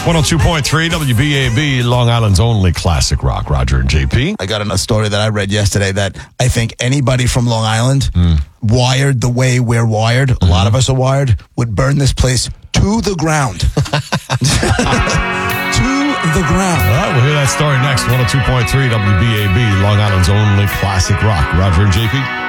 102.3 WBAB, Long Island's only classic rock. Roger and JP. I got a story that I read yesterday that I think anybody from Long Island, wired the way we're wired, a lot of us are wired, would burn this place to the ground. To the ground. All right, we'll hear that story next. 102.3 WBAB, Long Island's only classic rock. Roger and JP.